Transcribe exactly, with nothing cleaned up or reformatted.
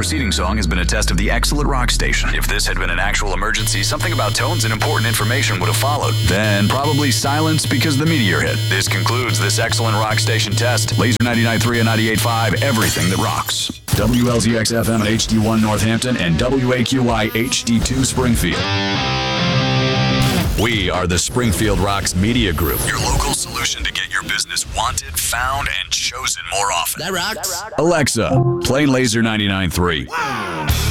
preceding song has been a test of the excellent rock station. If this had been an actual emergency, something about tones and important information would have followed. Then probably silence because the meteor hit. This concludes this excellent rock station test. Laser ninety-nine point three and ninety-eight point five, everything that rocks. W L Z X F M H D one Northampton and W A Q Y H D two Springfield. We are the Springfield Rocks Media Group, your local solution to get your business wanted, found, and chosen more often. That rocks. Alexa, play Laser ninety-nine point three.